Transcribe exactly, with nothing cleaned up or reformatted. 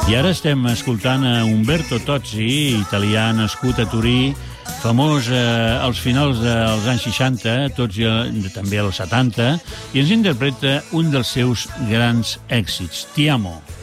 I ara estem escoltant a Umberto Tozzi, italià nascut a Turí, famós eh, als finals dels anys seixanta, Tozzi eh, també als setanta, i ens interpreta un dels seus grans èxits, Ti amo.